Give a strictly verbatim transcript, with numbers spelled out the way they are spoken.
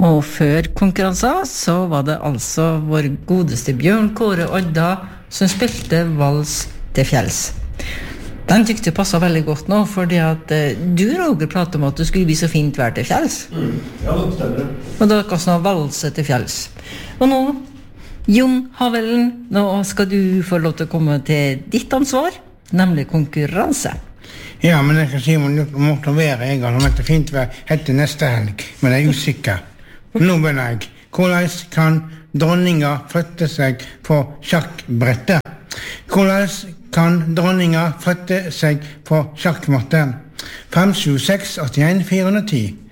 Og før konkurransen så var det altså vår godeste Bjørn Kåre Odda som spilte vals til fjells. Den tykte passet veldig godt nå, fordi at eh, du, Roger, pratet om at det skulle bli så fint vær til fjells. Mm. Ja, det stemmer. Og da kan vi valse til fjells. Og nå, Jon Havelen, nå skal du få lov til å komme til ditt ansvar, nemlig konkurranse. Ja, men jeg kan si om det måtte være jeg har vært fint vær helt til neste helg, men jeg er usikker. Nå begynner jeg. Hvordan kan dronninga flytte seg på sjakkbrettet? Hvordan kan dronninga flytte seg på sjakkmatten? fem sju seks åtte en fire ti